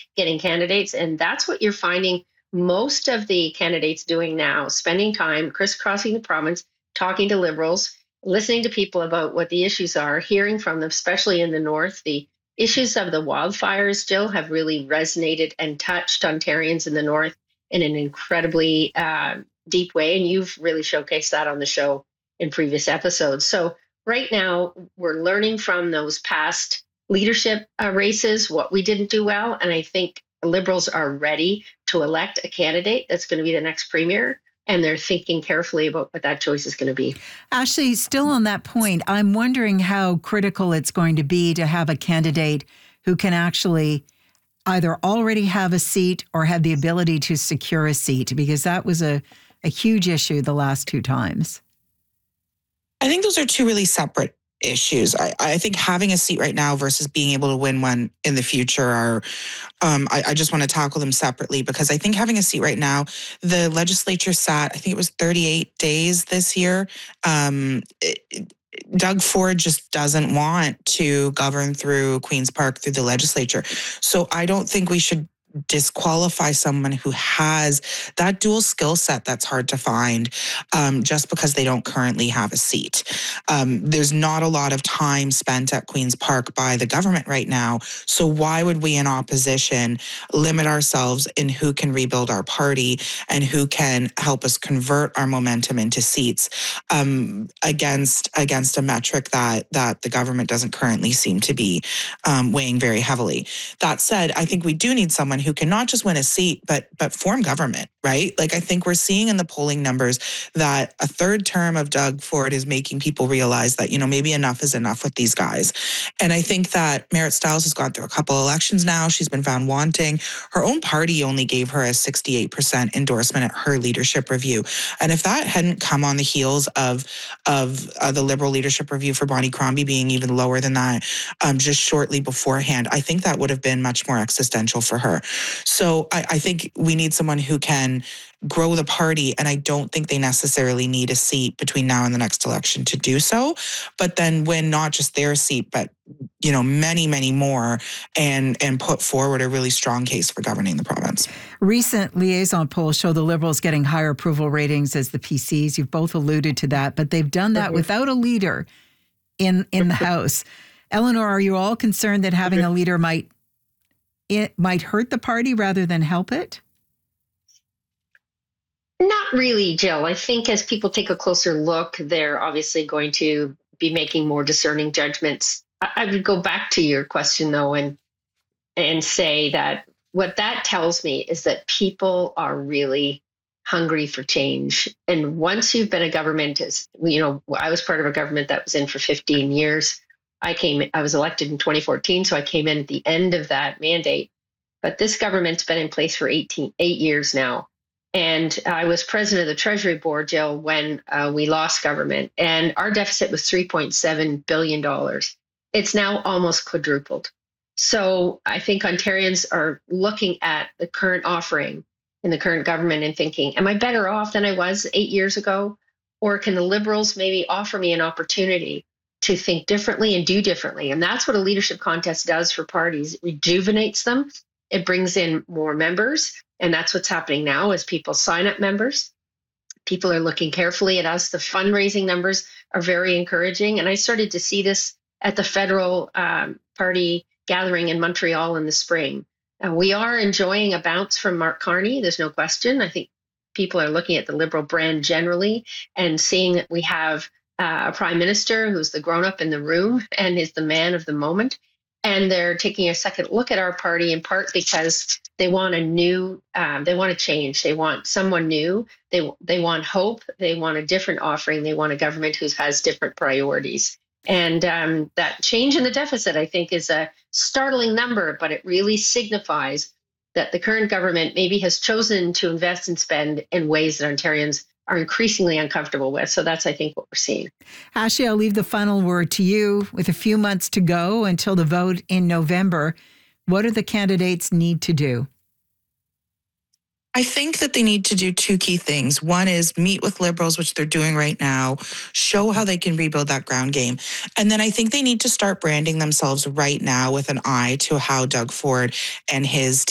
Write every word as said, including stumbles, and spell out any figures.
getting candidates. And that's what you're finding most of the candidates doing now, spending time crisscrossing the province, talking to Liberals, listening to people about what the issues are, hearing from them, especially in the North. The issues of the wildfires still have really resonated and touched Ontarians in the North in an incredibly uh, deep way. And you've really showcased that on the show in previous episodes. So right now, we're learning from those past leadership uh, races what we didn't do well. And I think Liberals are ready to elect a candidate that's going to be the next premier. And they're thinking carefully about what that choice is going to be. Ashley, still on that point, I'm wondering how critical it's going to be to have a candidate who can actually either already have a seat or have the ability to secure a seat, because that was a, a huge issue the last two times. I think those are two really separate issues. I, I think having a seat right now versus being able to win one in the future are, um, I, I just want to tackle them separately, because I think having a seat right now, the legislature sat, I think it was thirty-eight days this year. Um, it, it, Doug Ford just doesn't want to govern through Queen's Park through the legislature. So I don't think we should disqualify someone who has that dual skill set that's hard to find um, just because they don't currently have a seat. Um, there's not a lot of time spent at Queen's Park by the government right now. So why would we in opposition limit ourselves in who can rebuild our party and who can help us convert our momentum into seats um, against against a metric that that the government doesn't currently seem to be um, weighing very heavily. That said, I think we do need someone who can not just win a seat, but but form government, right? Like I think we're seeing in the polling numbers that a third term of Doug Ford is making people realize that, you know, maybe enough is enough with these guys. And I think that Merritt Stiles has gone through a couple elections now. She's been found wanting. Her own party only gave her a sixty-eight percent endorsement at her leadership review. And if that hadn't come on the heels of, of uh, the Liberal leadership review for Bonnie Crombie being even lower than that um, just shortly beforehand, I think that would have been much more existential for her. So I, I think we need someone who can grow the party, and I don't think they necessarily need a seat between now and the next election to do so, but then win not just their seat, but you know, many, many more, and and put forward a really strong case for governing the province. Recent liaison polls show the Liberals getting higher approval ratings as the P Cs. You've both alluded to that, but they've done that without a leader in in the House. Eleanor, are you all concerned that having a leader might it might hurt the party rather than help it? Not really, Jill. I think as people take a closer look, they're obviously going to be making more discerning judgments. I, I would go back to your question, though, and and say that what that tells me is that people are really hungry for change. And once you've been a government, as you know, I was part of a government that was in for fifteen years. I came, I was elected in twenty fourteen, so I came in at the end of that mandate. But this government's been in place for eighteen, eight years now. And I was president of the Treasury Board, Jill, when uh, we lost government. And our deficit was three point seven billion dollars. It's now almost quadrupled. So I think Ontarians are looking at the current offering in the current government and thinking, am I better off than I was eight years ago? Or can the Liberals maybe offer me an opportunity to think differently and do differently? And that's what a leadership contest does for parties. It rejuvenates them. It brings in more members. And that's what's happening now as people sign up members. People are looking carefully at us. The fundraising numbers are very encouraging. And I started to see this at the federal um, party gathering in Montreal in the spring. And we are enjoying a bounce from Mark Carney. There's no question. I think people are looking at the Liberal brand generally and seeing that we have Uh, a prime minister who's the grown-up in the room and is the man of the moment. And they're taking a second look at our party in part because they want a new, um, they want to change. They want someone new. They they want hope. They want a different offering. They want a government who has different priorities. And um, that change in the deficit, I think, is a startling number, but it really signifies that the current government maybe has chosen to invest and spend in ways that Ontarians are increasingly uncomfortable with. So that's, I think, what we're seeing. Ashley, I'll leave the final word to you. With a few months to go until the vote in November, what do the candidates need to do? I think that they need to do two key things. One is meet with Liberals, which they're doing right now, show how they can rebuild that ground game. And then I think they need to start branding themselves right now with an eye to how Doug Ford and his